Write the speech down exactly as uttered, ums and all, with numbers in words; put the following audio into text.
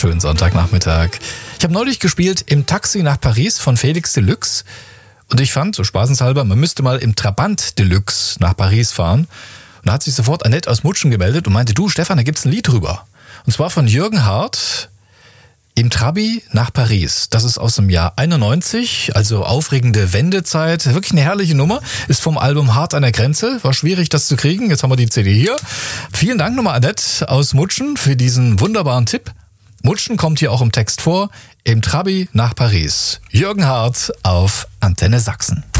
Schönen Sonntagnachmittag. Ich habe neulich gespielt Im Taxi nach Paris von Felix Deluxe. Und ich fand, so spaßenshalber, man müsste mal im Trabant Deluxe nach Paris fahren. Und da hat sich sofort Annette aus Mutschen gemeldet und meinte, du Stefan, da gibt's ein Lied drüber. Und zwar von Jürgen Hart, Im Trabi nach Paris. Das ist aus dem Jahr einundneunzig, also aufregende Wendezeit. Wirklich eine herrliche Nummer. Ist vom Album Hart an der Grenze. War schwierig, das zu kriegen. Jetzt haben wir die C D hier. Vielen Dank nochmal, Annette aus Mutschen, für diesen wunderbaren Tipp. Mutschen kommt hier auch im Text vor. Im Trabi nach Paris. Jürgen Hart auf Antenne Sachsen.